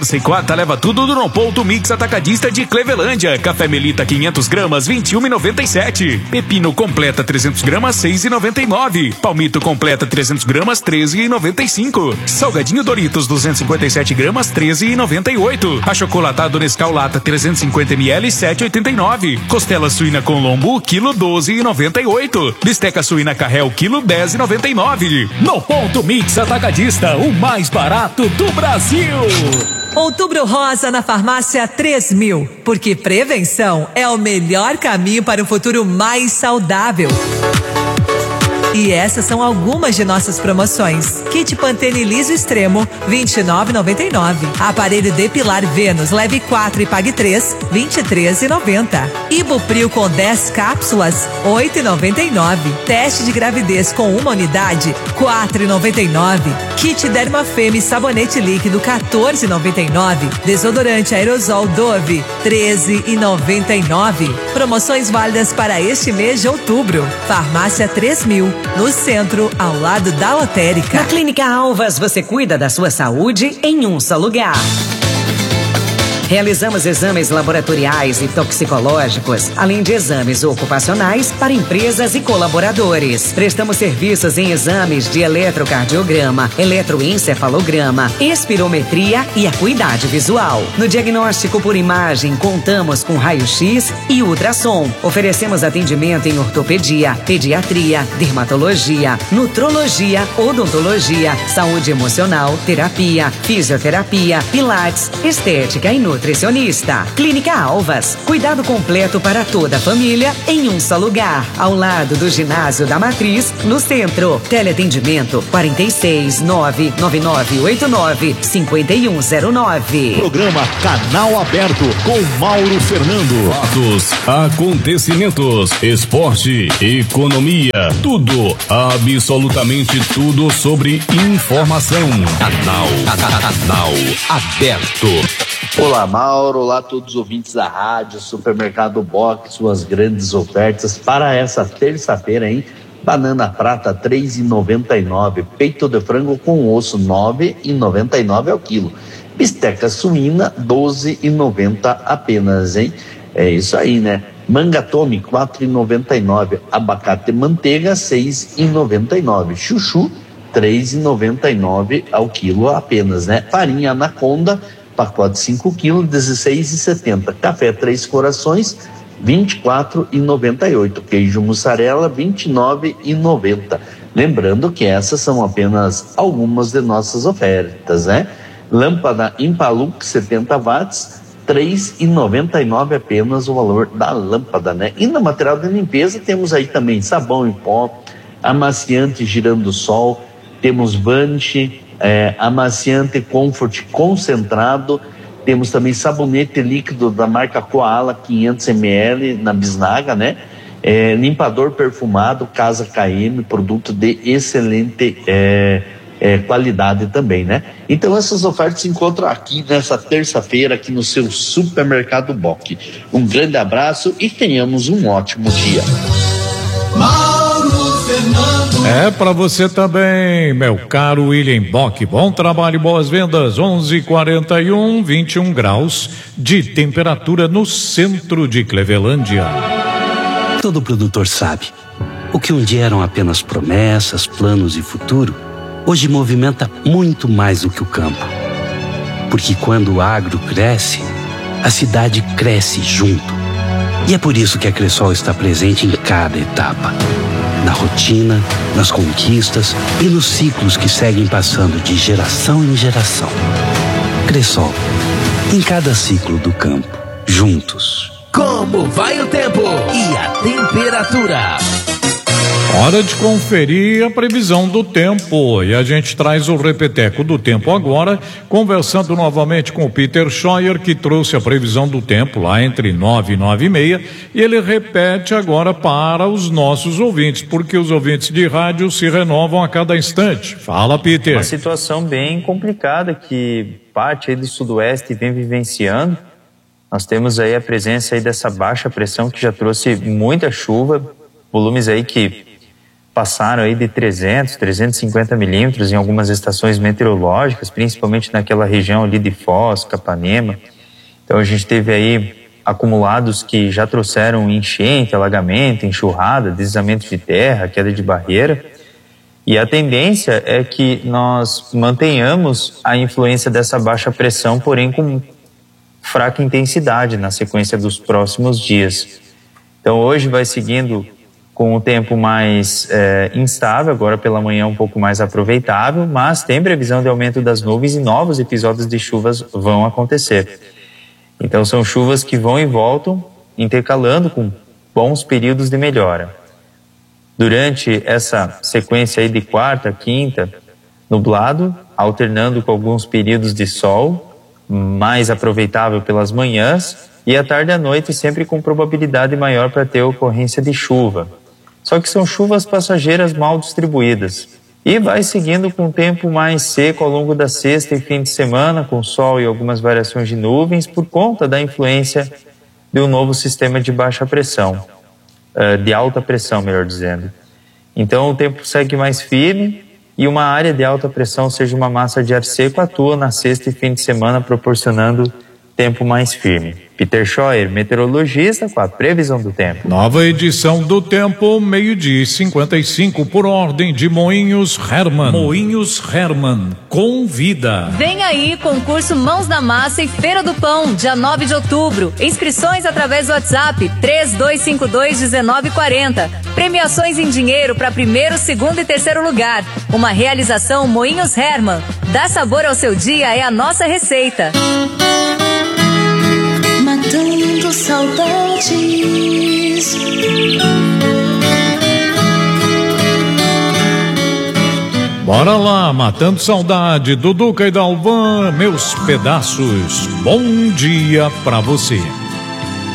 Terça e quarta leva tudo do No Ponto Mix Atacadista de Clevelândia. Café Melita 500 gramas, 21,97. Pepino completa 300 gramas, 6,99. Palmito completa 300 gramas, 13,95. Salgadinho Doritos 257 gramas, 13,98. Achocolatado Nescau Lata 350 ml, 7,89. Costela suína com lombo, quilo 12,98. Bisteca suína Carrel, quilo 10,99. No Ponto Mix Atacadista, o mais barato do Brasil. Outubro Rosa na Farmácia 3000, porque prevenção é o melhor caminho para um futuro mais saudável. E essas são algumas de nossas promoções. Kit Pantene Liso Extremo, R$29,99. Aparelho depilar Vênus, leve 4 e pague 3, R$23,90. Ibupril com 10 cápsulas, R$8,99. Teste de gravidez com uma unidade, R$4,99. Kit Dermafeme sabonete líquido, R$14,99. Desodorante aerosol Dove, R$13,99. Promoções válidas para este mês de outubro. Farmácia 3000. No centro, ao lado da lotérica. Na Clínica Alvas, você cuida da sua saúde em um só lugar. Realizamos exames laboratoriais e toxicológicos, além de exames ocupacionais para empresas e colaboradores. Prestamos serviços em exames de eletrocardiograma, eletroencefalograma, espirometria e acuidade visual. No diagnóstico por imagem, contamos com raio-x e ultrassom. Oferecemos atendimento em ortopedia, pediatria, dermatologia, nutrologia, odontologia, saúde emocional, terapia, fisioterapia, pilates, estética e nutricionista. Clínica Alvas, cuidado completo para toda a família em um só lugar, ao lado do ginásio da Matriz, no centro. Teleatendimento 46-99989-5109. Programa Canal Aberto com Mauro Fernando. Fatos, acontecimentos, esporte, economia, tudo, absolutamente tudo sobre informação. Canal Aberto. Olá, Mauro. Olá a todos os ouvintes da rádio Supermercado Box, suas grandes ofertas para essa terça-feira, hein? Banana prata, R$3,99. Peito de frango com osso, R$9,99 ao quilo. Bisteca suína, R$12,90 apenas, hein? É isso aí, né? Manga tome, R$4,99. Abacate manteiga, R$6,99. Chuchu, R$3,99 ao quilo apenas, né? Farinha Anaconda, pacote 5 quilos, R$16,70. Café Três Corações, R$24,98. Queijo mussarela, R$29,90. Lembrando que essas são apenas algumas de nossas ofertas, né? Lâmpada Impalux 70 watts, R$3,99 apenas o valor da lâmpada, né? E no material de limpeza temos aí também sabão em pó, amaciante Girando Sol, temos Vanish, amaciante Comfort concentrado, temos também sabonete líquido da marca Koala 500 ml na bisnaga, né? Limpador perfumado Casa KM, produto de excelente qualidade também, né? Então essas ofertas se encontram aqui nessa terça-feira aqui no seu Supermercado Bock. Um grande abraço e tenhamos um ótimo dia. É para você também, meu caro William Bock. Bom trabalho e boas vendas. 11:41, 21 graus de temperatura no centro de Clevelândia. Todo produtor sabe. O que um dia eram apenas promessas, planos e futuro, hoje movimenta muito mais do que o campo. Porque quando o agro cresce, a cidade cresce junto. E é por isso que a Cressol está presente em cada etapa. Na rotina, nas conquistas e nos ciclos que seguem passando de geração em geração. Cressol, em cada ciclo do campo, juntos. Como vai o tempo e a temperatura? Hora de conferir a previsão do tempo. E a gente traz o repeteco do tempo agora, conversando novamente com o Peter Scheuer, que trouxe a previsão do tempo lá entre 9 e 9:30, e ele repete agora para os nossos ouvintes, porque os ouvintes de rádio se renovam a cada instante. Fala, Peter. Uma situação bem complicada que parte aí do sudoeste vem vivenciando. Nós temos aí a presença aí dessa baixa pressão que já trouxe muita chuva, volumes aí que passaram aí de 300, 350 milímetros em algumas estações meteorológicas, principalmente naquela região ali de Foz, Capanema. Então a gente teve aí acumulados que já trouxeram enchente, alagamento, enxurrada, deslizamento de terra, queda de barreira. E a tendência é que nós mantenhamos a influência dessa baixa pressão, porém com fraca intensidade na sequência dos próximos dias. Então hoje vai seguindo com o tempo mais instável, agora pela manhã um pouco mais aproveitável, mas tem previsão de aumento das nuvens e novos episódios de chuvas vão acontecer. Então são chuvas que vão e voltam, intercalando com bons períodos de melhora. Durante essa sequência aí de quarta, quinta, nublado, alternando com alguns períodos de sol, mais aproveitável pelas manhãs, e à tarde e à noite sempre com probabilidade maior para ter ocorrência de chuva. Só que são chuvas passageiras mal distribuídas. E vai seguindo com o tempo mais seco ao longo da sexta e fim de semana, com sol e algumas variações de nuvens, por conta da influência de um novo sistema de baixa pressão, de alta pressão, melhor dizendo. Então o tempo segue mais firme e uma área de alta pressão, seja uma massa de ar seco, atua na sexta e fim de semana, proporcionando tempo mais firme. Peter Scheuer, meteorologista, com a previsão do tempo. Nova edição do Tempo, 12:55, por ordem de Moinhos Hermann. Moinhos Hermann convida. Vem aí, concurso Mãos na Massa e Feira do Pão, dia 9 de outubro. Inscrições através do WhatsApp 3252-1940. Premiações em dinheiro para primeiro, segundo e terceiro lugar. Uma realização Moinhos Hermann. Dá sabor ao seu dia, é a nossa receita. Matando saudades. Bora lá, Matando Saudade, Duduca e Dalvan, meus pedaços. Bom dia pra você.